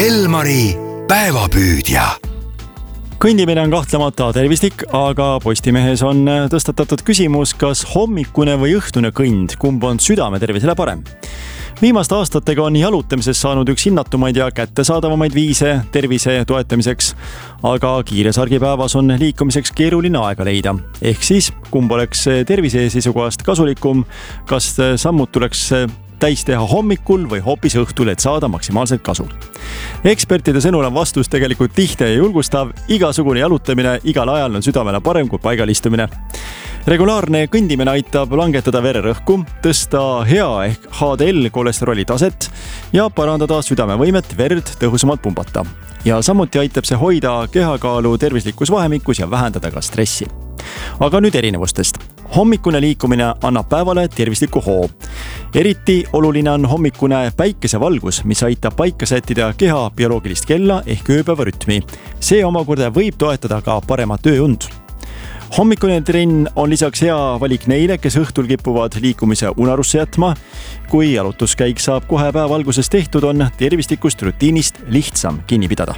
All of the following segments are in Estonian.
Elmari päevapüüdja. Kõndimine on kahtlemata tervislik, aga Postimehes on tõstatatud küsimus, kas hommikune või õhtune kõnd, kumb on südame tervisele parem. Viimaste aastatega on jalutamises saanud üks hinnatumaid ja kättesaadavamaid viise tervise toetamiseks, aga kiires argipäevas on liikumiseks keeruline aega leida. Ehk siis, kumb oleks tervise seisukohast kasulikum, kas sammud tuleks täis teha hommikul või hoopis õhtul, et saada maksimaalselt kasu. Ekspertide sõnul on vastus tegelikult lihtne ja julgustav. Igasugune jalutamine igal ajal on südamele parem kui paigal istumine. Regulaarne kõndimine aitab langetada vererõhku, tõsta hea ehk HDL kolesteroli taset ja parandada südamevõimet verd tõhusamalt pumbata. Ja samuti aitab see hoida kehakaalu tervislikus vahemikus ja vähendada ka stressi. Aga nüüd erinevustest. Hommikune liikumine annab päevale tervisliku hoo. Eriti oluline on hommikune päikesevalgus, mis aitab paika sättida keha bioloogilist kella ehk ööpäeva rütmi. See omakorda võib toetada ka paremat ööund. Hommikune trenn on lisaks hea valik neile, kes õhtul kipuvad liikumise unarusse jätma. Kui jalutuskäik saab kohe päeva alguses tehtud, on tervislikust rutiinist lihtsam kinni pidada.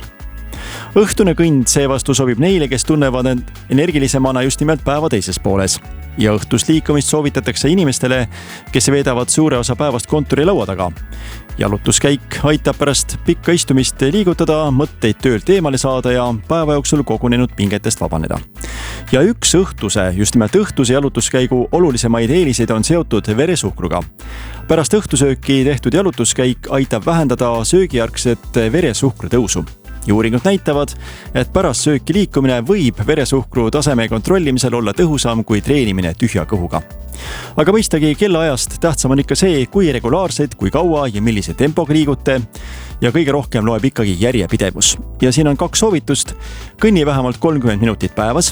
Õhtune kõnd seevastu sobib neile, kes tunnevad end energilisemana just nimelt päeva teises pooles. Ja õhtust liikumist soovitatakse inimestele, kes veedavad suure osa päevast kontori laua taga. Jalutuskäik aitab pärast pikka istumist liigutada, mõtteid töölt eemale saada ja päeva jooksul kogunenud pingetest vabaneda. Ja üks just nimelt õhtuse jalutuskäigu olulisemaid eeliseid on seotud veresuhkruga. Pärast õhtusööki tehtud jalutuskäik aitab vähendada söögijärgset veresuhkru tõusu. Ja uuringud näitavad, et pärast sööki liikumine võib veresuhkru taseme kontrollimisel olla tõhusam kui treenimine tühja kõhuga. Aga mõistagi kellaajast tähtsam on ikka see, kui regulaarselt, kui kaua ja millise tempoga liigute. Ja kõige rohkem loeb ikkagi järjepidevus. Ja siin on 2 soovitust. Kõnni vähemalt 30 minutit päevas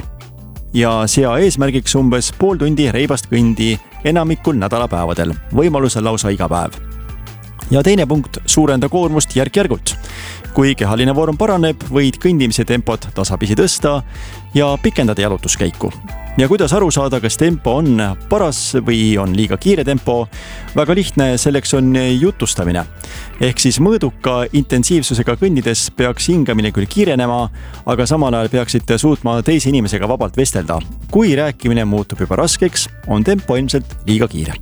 ja sea eesmärgiks umbes pool tundi reibast kõndi enamikul nädalapäevadel, võimalusel lausa iga päev. Ja teine punkt, suurenda koormust järk-järgult. Kui kehaline vorm paraneb, võid kõndimise tempot tasapisi tõsta ja pikendada jalutuskäiku. Ja kuidas aru saada, kas tempo on paras või on liiga kiire tempo? Väga lihtne, selleks on jutustamine. Ehk siis mõõduka intensiivsusega kõndides peaks hingamine küll kiirenema, aga samal ajal peaksite suutma teise inimesega vabalt vestelda. Kui rääkimine muutub juba raskeks, on tempo ilmselt liiga kiire.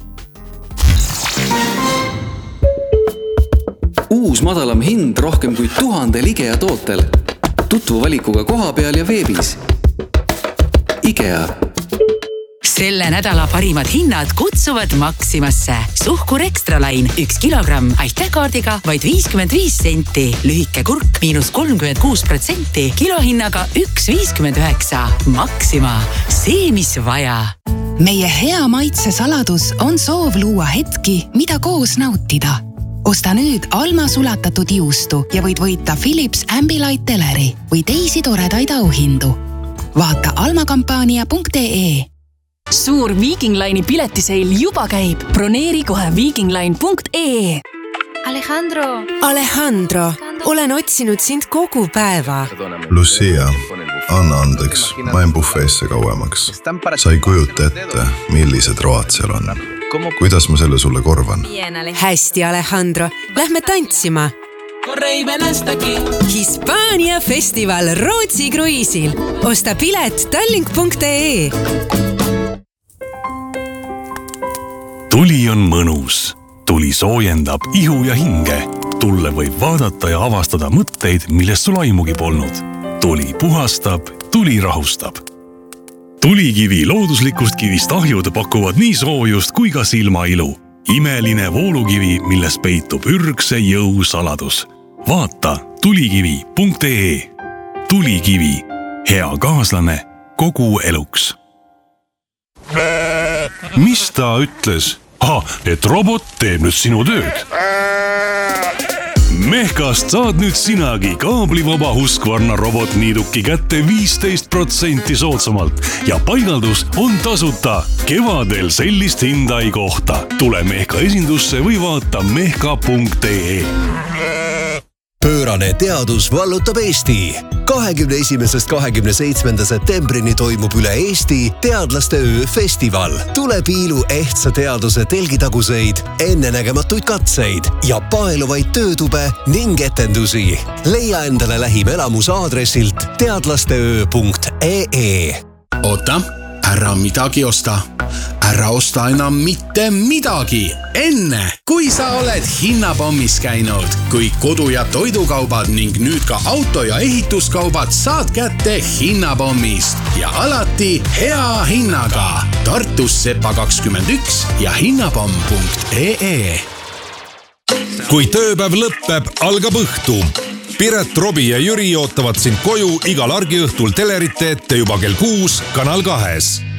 Uus madalam hind rohkem kui 1000 IKEA tootel. Tutvu valikuga koha peal ja veebis. IKEA. Selle nädala parimad hinnad kutsuvad Maximasse. Suhkur Extralain 1 kilogramm aitäkaardiga vaid 55 senti. Lühike kurk -36%, kilohinnaga 1,59. Maxima, see mis vaja. Meie hea maitse saladus on soov luua hetki, mida koos nautida. Osta nüüd Alma sulatatud juustu ja võid võita Philips Ambilight teleri või teisi toredaid auhindu. Vaata almakampaania.ee. Suur Viking Line'i piletiseil juba käib. Broneeri kohe vikingline.ee. Alejandro, olen otsinud sind kogu päeva. Lucia, anna andeks, ma jäin bufeesse kauemaks. Sa ei kujuta ette, millised road seal on. Kuidas ma selle sulle korvan? Hästi, Alejandro. Lähme tantsima. Hispaania festival Rootsi kruiisil. Osta pilet tallink.ee. Tuli on mõnus. Tuli soojendab ihu ja hinge. Tulle võib vaadata ja avastada mõtteid, millest sul aimugi polnud. Tuli puhastab, tuli rahustab. Tulikivi looduslikust kivist ahjud pakuvad nii soojust kui ka silmailu. Imeline voolukivi, milles peitub ürgse jõu saladus. Vaata tulikivi.ee. Tulikivi. Hea kaaslane kogu eluks. Mis ta ütles? Et robot teeb nüüd sinu tööd. Mehkast saad nüüd sinagi kaablivaba Husqvarna robotniiduki kätte 15% soodsamalt ja paigaldus on tasuta. Kevadel sellist hinda ei kohta. Tule Mehka esindusse või vaata mehka.ee. Pöörane teadus vallutab Eesti. 21.–27. septembrini toimub üle Eesti Teadlaste öö festival. Tule piilu ehtsa teaduse telgitaguseid, ennenägematuid katseid ja paeluvaid töötube ning etendusi. Leia endale lähim elamus aadressilt teadlasteöö.ee. Oota, ära midagi osta. Ära osta enam mitte midagi. Enne, kui sa oled hinnapommis käinud. Kõik kodu- ja toidukaubad ning nüüd ka auto- ja ehituskaubad saad kätte hinnapommist. Ja alati hea hinnaga. Tartus Sepa 21 ja hinnapomm.ee. Kui tööpäev lõppeb, algab õhtu. Piret, Robi ja Jüri ootavad sind koju igal argiõhtul telerite ette juba kell 6 Kanal 2.